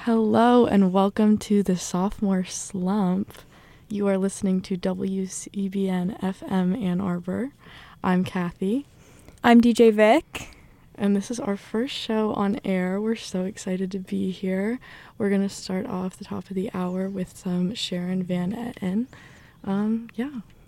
Hello and welcome to the Sophomore Slump. You are listening to WCBN FM Ann Arbor. I'm Kathy. I'm DJ Vic. And this is our first show on air. We're so excited to be here. We're going to start off the top of the hour with some Sharon Van Etten.